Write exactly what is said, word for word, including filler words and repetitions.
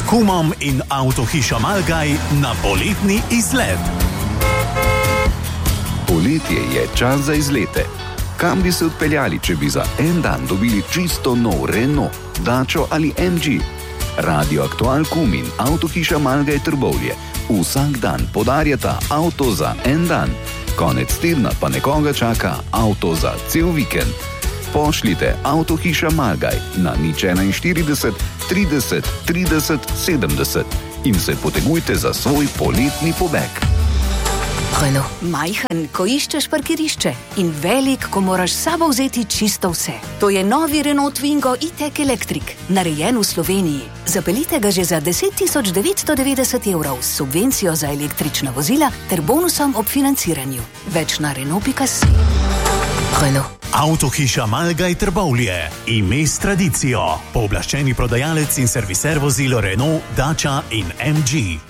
kumom in avtohiša Malgaj na poletni izlet. Poletje je čas za izlete. Kam bi se odpeljali, če bi za en dan dobili čisto nov Renault, Dačo ali em dži? Radio Aktual Kum in avtohiša Malgaj Trbovlje vsak dan podarjata avto za en dan. Konec tedna pa nekoga čaka avto za cel vikend. Pošljite avtohiša Malgaj na nič enainštirideset trideset trideset sedemdeset in se potegujte za svoj poletni pobeg. Renault. Majhen, ko iščeš parkirišče in velik, ko moraš s sabo vzeti čisto vse. To je novi Renault Twingo e-tech Electric, narejen v Sloveniji. Zapeljite ga že za deset tisoč devetsto devetdeset evrov s subvencijo za električna vozila ter bonusom ob financiranju. Več na renault pika si. Renault. Avtohiša Malgaj Trbovlje. Ime s tradicijo. Pooblaščeni prodajalec in serviser vozil Renault, Dača in em dži.